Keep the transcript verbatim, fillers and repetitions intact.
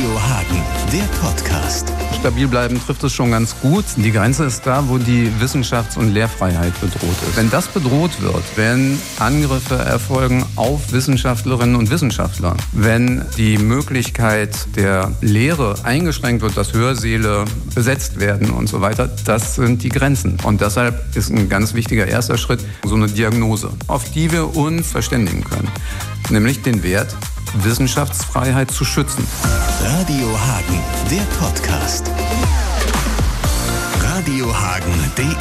Radio Hagen, der Podcast. Stabil bleiben trifft es schon ganz gut. Die Grenze ist da, wo die Wissenschafts- und Lehrfreiheit bedroht ist. Wenn das bedroht wird, wenn Angriffe erfolgen auf Wissenschaftlerinnen und Wissenschaftler, wenn die Möglichkeit der Lehre eingeschränkt wird, dass Hörsäle besetzt werden und so weiter, das sind die Grenzen. Und deshalb ist ein ganz wichtiger erster Schritt so eine Diagnose, auf die wir uns verständigen können. Nämlich den Wert, Wissenschaftsfreiheit zu schützen. Radio Hagen, der Podcast. radiohagen punkt de